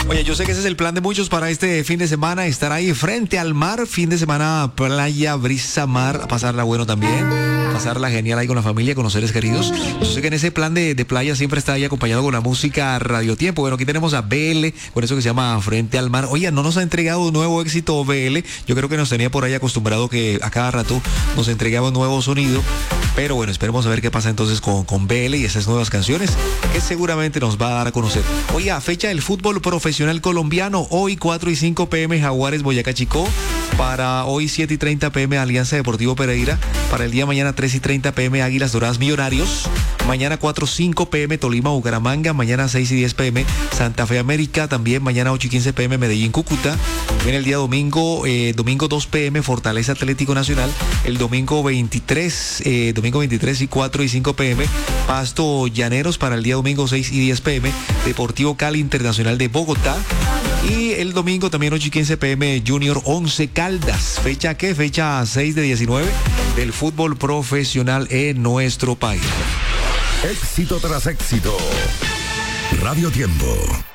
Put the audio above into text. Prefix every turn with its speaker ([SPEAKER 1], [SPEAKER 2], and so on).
[SPEAKER 1] Oye, yo sé que ese es el plan de muchos para este fin de semana, estar ahí frente al mar, fin de semana, playa, brisa, mar, pasarla bueno también, pasarla genial ahí con la familia, con los seres queridos. Yo sé que en ese plan de playa siempre está ahí acompañado con la música Radio Tiempo. Bueno, aquí tenemos a BL, con eso que se llama Frente al Mar. Oye, no nos ha entregado un nuevo éxito BL, yo creo que nos tenía por ahí acostumbrado que a cada rato nos entregaba un nuevo sonido, pero bueno, esperemos a ver qué pasa entonces con BL y esas nuevas canciones que seguramente nos va a dar a conocer. Oye, a fecha del fútbol profesional colombiano, hoy 4 y 5 p.m. Jaguares Boyacá Chicó, para hoy 7 y 30 p.m. Alianza Deportivo Pereira, para el día mañana 3 y 30 p.m. Águilas Doradas Millonarios, mañana 4 y 5 p.m. Tolima Bucaramanga, mañana 6 y 10 p.m. Santa Fe América, también mañana 8 y 15 p.m. Medellín Cúcuta, también el día domingo 2 p.m. Fortaleza Atlético Nacional, el domingo 23 y 4 y 5 p.m. Pasto Llaneros, para el día domingo 6 y 10 p.m. Deportivo Cali Internacional de Bogotá, y el domingo también 8 y 15 p.m. Junior 11 Caldas. ¿Fecha qué? Fecha 6 de 19 del fútbol profesional en nuestro país.
[SPEAKER 2] Éxito tras éxito. Radio Tiempo.